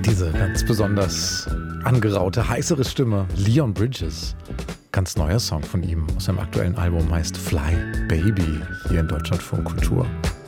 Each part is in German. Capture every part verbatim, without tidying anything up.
Diese ganz besonders angeraute, heißere Stimme, Leon Bridges. Ganz neuer Song von ihm aus seinem aktuellen Album heißt Fly Baby, hier in Deutschlandfunk Kultur.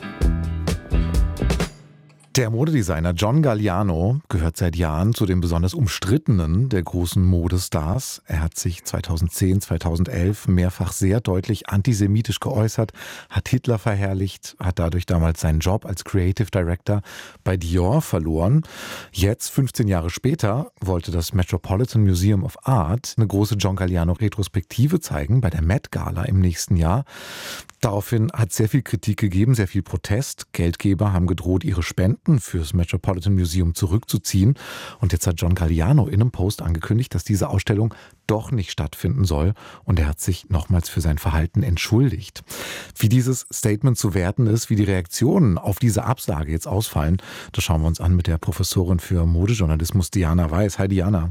Der Modedesigner John Galliano gehört seit Jahren zu den besonders umstrittenen der großen Modestars. Er hat sich zweitausendzehn, zweitausendelf mehrfach sehr deutlich antisemitisch geäußert, hat Hitler verherrlicht, hat dadurch damals seinen Job als Creative Director bei Dior verloren. Jetzt, fünfzehn Jahre später, wollte das Metropolitan Museum of Art eine große John Galliano-Retrospektive zeigen bei der Met Gala im nächsten Jahr. Daraufhin hat es sehr viel Kritik gegeben, sehr viel Protest. Geldgeber haben gedroht, ihre Spenden fürs Metropolitan Museum zurückzuziehen. Und jetzt hat John Galliano in einem Post angekündigt, dass diese Ausstellung doch nicht stattfinden soll. Und er hat sich nochmals für sein Verhalten entschuldigt. Wie dieses Statement zu werten ist, wie die Reaktionen auf diese Absage jetzt ausfallen, das schauen wir uns an mit der Professorin für Modejournalismus Diana Weiß. Hi Diana.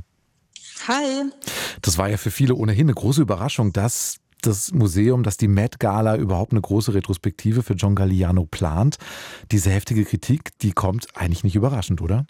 Hi. Das war ja für viele ohnehin eine große Überraschung, dass das Museum, dass die Met Gala überhaupt eine große Retrospektive für John Galliano plant. Diese heftige Kritik, die kommt eigentlich nicht überraschend, oder?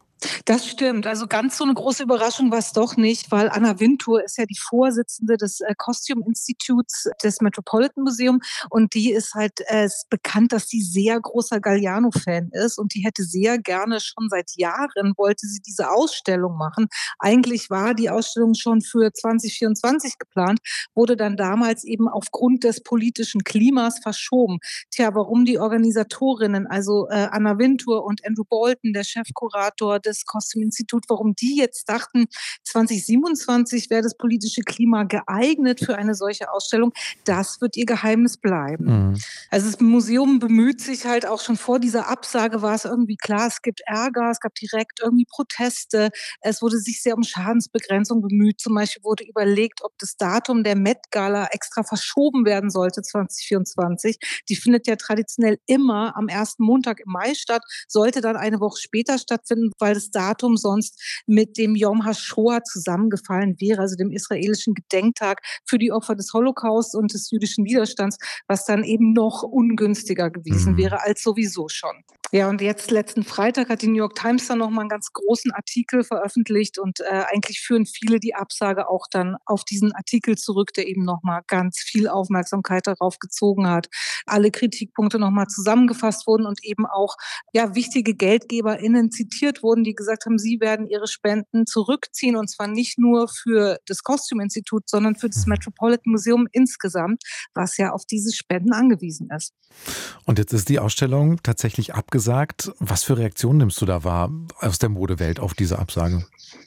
Das stimmt. Also ganz so eine große Überraschung war es doch nicht, weil Anna Wintour ist ja die Vorsitzende des äh, Costume Institutes des Metropolitan Museum und die ist halt äh, ist bekannt, dass sie sehr großer Galliano-Fan ist und die hätte sehr gerne schon seit Jahren, wollte sie diese Ausstellung machen. Eigentlich war die Ausstellung schon für zwanzig vierundzwanzig geplant, wurde dann damals eben aufgrund des politischen Klimas verschoben. Tja, warum die Organisatorinnen, also äh, Anna Wintour und Andrew Bolton, der Chefkurator des Costume Institute, warum die jetzt dachten, zwanzig siebenundzwanzig wäre das politische Klima geeignet für eine solche Ausstellung, das wird ihr Geheimnis bleiben. Mhm. Also das Museum bemüht sich halt auch schon vor dieser Absage, war es irgendwie klar, es gibt Ärger, es gab direkt irgendwie Proteste, es wurde sich sehr um Schadensbegrenzung bemüht. Zum Beispiel wurde überlegt, ob das Datum der Met Gala extra verschoben werden sollte, zwanzig vierundzwanzig. Die findet ja traditionell immer am ersten Montag im Mai statt, sollte dann eine Woche später stattfinden, weil das Datum sonst mit dem Yom HaShoah zusammengefallen wäre, also dem israelischen Gedenktag für die Opfer des Holocaust und des jüdischen Widerstands, was dann eben noch ungünstiger gewesen mhm. wäre als sowieso schon. Ja, und jetzt letzten Freitag hat die New York Times dann nochmal einen ganz großen Artikel veröffentlicht und äh, eigentlich führen viele die Absage auch dann auf diesen Artikel zurück, der eben nochmal ganz viel Aufmerksamkeit darauf gezogen hat. Alle Kritikpunkte nochmal zusammengefasst wurden und eben auch ja wichtige GeldgeberInnen zitiert wurden, die gesagt haben, sie werden ihre Spenden zurückziehen und zwar nicht nur für das Costume Institute, sondern für das Metropolitan Museum insgesamt, was ja auf diese Spenden angewiesen ist. Und jetzt ist die Ausstellung tatsächlich abgesagt. Was für Reaktionen nimmst du da wahr aus der Modewelt auf diese Absage?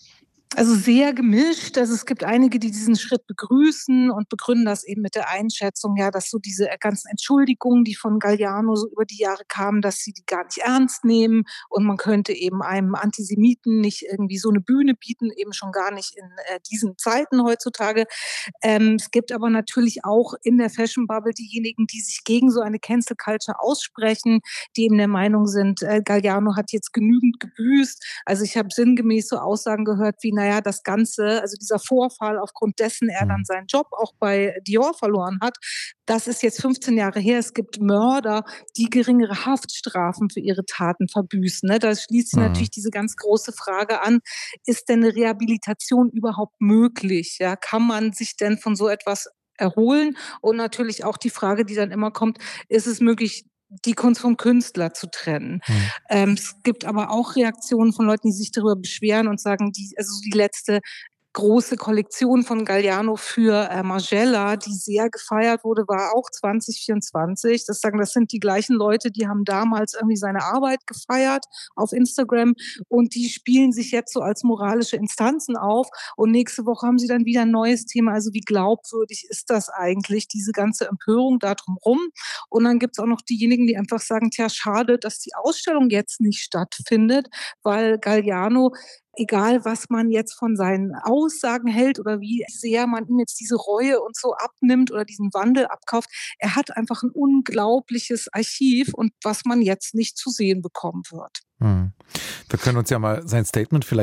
Also sehr gemischt. Also es gibt einige, die diesen Schritt begrüßen und begründen das eben mit der Einschätzung, ja, dass so diese ganzen Entschuldigungen, die von Galliano so über die Jahre kamen, dass sie die gar nicht ernst nehmen und man könnte eben einem Antisemiten nicht irgendwie so eine Bühne bieten, eben schon gar nicht in äh, diesen Zeiten heutzutage. Ähm, es gibt aber natürlich auch in der Fashion Bubble diejenigen, die sich gegen so eine Cancel Culture aussprechen, die eben der Meinung sind, äh, Galliano hat jetzt genügend gebüßt. Also ich habe sinngemäß so Aussagen gehört wie, naja, das Ganze, also dieser Vorfall, aufgrund dessen er dann seinen Job auch bei Dior verloren hat, das ist jetzt fünfzehn Jahre her. Es gibt Mörder, die geringere Haftstrafen für ihre Taten verbüßen. Ne? Da schließt sich mhm. natürlich diese ganz große Frage an, ist denn eine Rehabilitation überhaupt möglich? Ja, kann man sich denn von so etwas erholen? Und natürlich auch die Frage, die dann immer kommt, ist es möglich, die Kunst vom Künstler zu trennen. Mhm. Ähm, es gibt aber auch Reaktionen von Leuten, die sich darüber beschweren und sagen, die, also die letzte große Kollektion von Galliano für äh, Margiela, die sehr gefeiert wurde, war auch zwanzig vierundzwanzig. Das sagen, das sind die gleichen Leute, die haben damals irgendwie seine Arbeit gefeiert auf Instagram und die spielen sich jetzt so als moralische Instanzen auf und nächste Woche haben sie dann wieder ein neues Thema. Also wie glaubwürdig ist das eigentlich, diese ganze Empörung da drumherum? Und dann gibt es auch noch diejenigen, die einfach sagen, tja, schade, dass die Ausstellung jetzt nicht stattfindet, weil Galliano, egal was man jetzt von seinen Aussagen hält oder wie sehr man ihm jetzt diese Reue und so abnimmt oder diesen Wandel abkauft, er hat einfach ein unglaubliches Archiv und was man jetzt nicht zu sehen bekommen wird. Hm. Wir können uns ja mal sein Statement vielleicht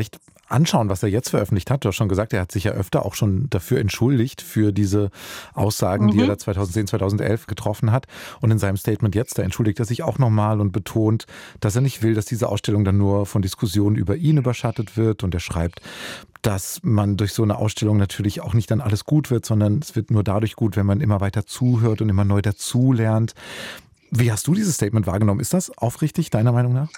anschauen, was er jetzt veröffentlicht hat, du hast schon gesagt, er hat sich ja öfter auch schon dafür entschuldigt, für diese Aussagen, mhm. die er da zweitausendzehn, zweitausendelf getroffen hat. Und in seinem Statement jetzt, da entschuldigt er sich auch nochmal und betont, dass er nicht will, dass diese Ausstellung dann nur von Diskussionen über ihn überschattet wird. Und er schreibt, dass man durch so eine Ausstellung natürlich auch nicht dann alles gut wird, sondern es wird nur dadurch gut, wenn man immer weiter zuhört und immer neu dazulernt. Wie hast du dieses Statement wahrgenommen? Ist das aufrichtig, deiner Meinung nach?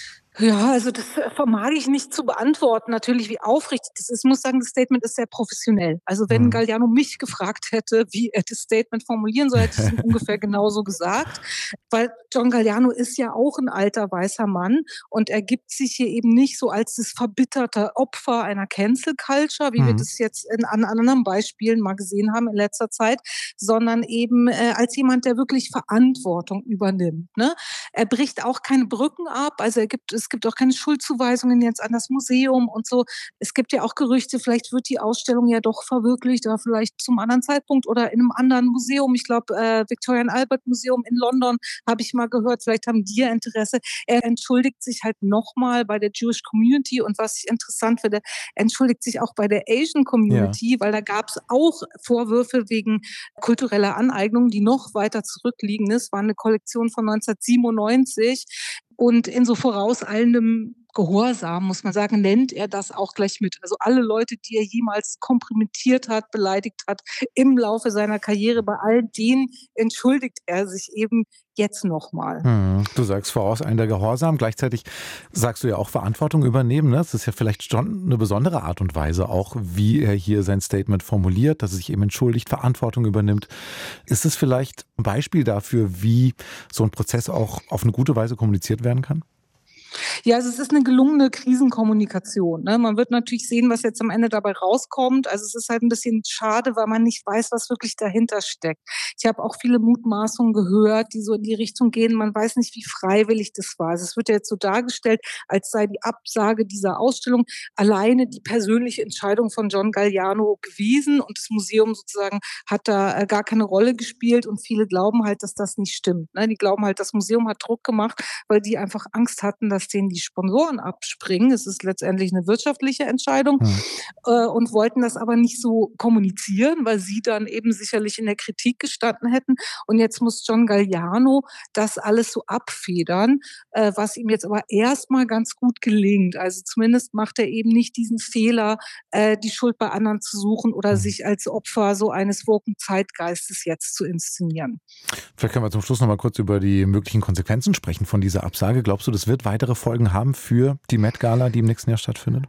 Ja, also das vermag ich nicht zu beantworten, natürlich, wie aufrichtig das ist. Ich muss sagen, das Statement ist sehr professionell. Also wenn Mhm. Galliano mich gefragt hätte, wie er das Statement formulieren soll, hätte ich es ihm ungefähr genauso gesagt. Weil John Galliano ist ja auch ein alter weißer Mann und er gibt sich hier eben nicht so als das verbitterte Opfer einer Cancel Culture, wie mhm. wir das jetzt in, an anderen Beispielen mal gesehen haben in letzter Zeit, sondern eben äh, als jemand, der wirklich Verantwortung übernimmt. Ne? Er bricht auch keine Brücken ab, also er gibt es gibt auch keine Schuldzuweisungen jetzt an das Museum und so. Es gibt ja auch Gerüchte, vielleicht wird die Ausstellung ja doch verwirklicht, oder vielleicht zum anderen Zeitpunkt oder in einem anderen Museum. Ich glaube, äh, Victoria and Albert Museum in London habe ich mal gehört. Vielleicht haben die ja Interesse. Er entschuldigt sich halt nochmal bei der Jewish Community und was ich interessant finde, entschuldigt sich auch bei der Asian Community, ja. weil da gab es auch Vorwürfe wegen kultureller Aneignung, die noch weiter zurückliegen. Das war eine Kollektion von neunzehnhundertsiebenundneunzig. Und in so vorauseilendem Gehorsam, muss man sagen, nennt er das auch gleich mit. Also alle Leute, die er jemals kompromittiert hat, beleidigt hat im Laufe seiner Karriere, bei all denen entschuldigt er sich eben jetzt nochmal. Hm, du sagst vorauseilender Gehorsam, gleichzeitig sagst du ja auch Verantwortung übernehmen. Ne? Das ist ja vielleicht schon eine besondere Art und Weise auch, wie er hier sein Statement formuliert, dass er sich eben entschuldigt, Verantwortung übernimmt. Ist es vielleicht ein Beispiel dafür, wie so ein Prozess auch auf eine gute Weise kommuniziert werden kann? Ja, also es ist eine gelungene Krisenkommunikation. Ne? Man wird natürlich sehen, was jetzt am Ende dabei rauskommt. Also es ist halt ein bisschen schade, weil man nicht weiß, was wirklich dahinter steckt. Ich habe auch viele Mutmaßungen gehört, die so in die Richtung gehen. Man weiß nicht, wie freiwillig das war. Also es wird ja jetzt so dargestellt, als sei die Absage dieser Ausstellung alleine die persönliche Entscheidung von John Galliano gewesen und das Museum sozusagen hat da gar keine Rolle gespielt und viele glauben halt, dass das nicht stimmt. Ne? Die glauben halt, das Museum hat Druck gemacht, weil die einfach Angst hatten, dass denen die Sponsoren abspringen. Es ist letztendlich eine wirtschaftliche Entscheidung hm. äh, und wollten das aber nicht so kommunizieren, weil sie dann eben sicherlich in der Kritik gestanden hätten. Und jetzt muss John Galliano das alles so abfedern, äh, was ihm jetzt aber erstmal ganz gut gelingt. Also zumindest macht er eben nicht diesen Fehler, äh, die Schuld bei anderen zu suchen oder hm. sich als Opfer so eines woken Zeitgeistes jetzt zu inszenieren. Vielleicht können wir zum Schluss noch mal kurz über die möglichen Konsequenzen sprechen von dieser Absage. Glaubst du, das wird weitere Folgen haben für die Met Gala, die im nächsten Jahr stattfindet?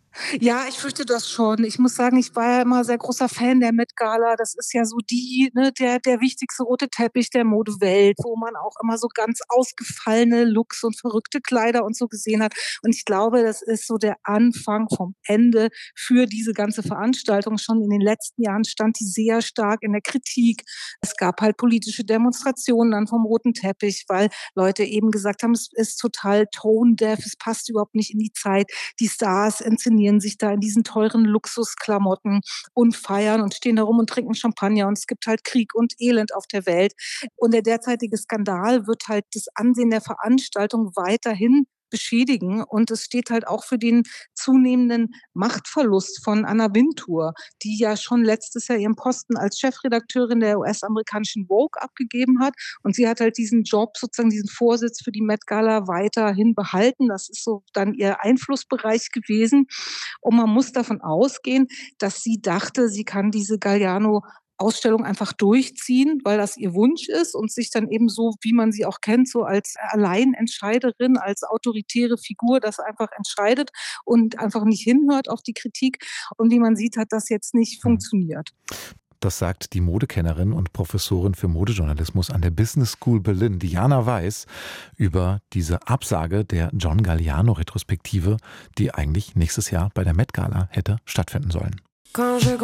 Ja, ich fürchte das schon. Ich muss sagen, ich war ja immer sehr großer Fan der Met Gala. Das ist ja so die, ne, der, der wichtigste rote Teppich der Modewelt, wo man auch immer so ganz ausgefallene Looks und verrückte Kleider und so gesehen hat. Und ich glaube, das ist so der Anfang vom Ende für diese ganze Veranstaltung. Schon in den letzten Jahren stand die sehr stark in der Kritik. Es gab halt politische Demonstrationen dann vom roten Teppich, weil Leute eben gesagt haben, es ist total tone-deaf, es passt überhaupt nicht in die Zeit. Die Stars inszenieren sich da in diesen teuren Luxusklamotten und feiern und stehen da rum und trinken Champagner und es gibt halt Krieg und Elend auf der Welt. Und der derzeitige Skandal wird halt das Ansehen der Veranstaltung weiterhin beschädigen und es steht halt auch für den zunehmenden Machtverlust von Anna Wintour, die ja schon letztes Jahr ihren Posten als Chefredakteurin der U S-amerikanischen Vogue abgegeben hat und sie hat halt diesen Job, sozusagen diesen Vorsitz für die Met Gala weiterhin behalten. Das ist so dann ihr Einflussbereich gewesen und man muss davon ausgehen, dass sie dachte, sie kann diese Galliano Ausstellung einfach durchziehen, weil das ihr Wunsch ist und sich dann eben so, wie man sie auch kennt, so als Alleinentscheiderin, als autoritäre Figur das einfach entscheidet und einfach nicht hinhört auf die Kritik. Und wie man sieht, hat das jetzt nicht funktioniert. Das sagt die Modekennerin und Professorin für Modejournalismus an der Business School Berlin, Diana Weiß, über diese Absage der John Galliano-Retrospektive, die eigentlich nächstes Jahr bei der Met Gala hätte stattfinden sollen.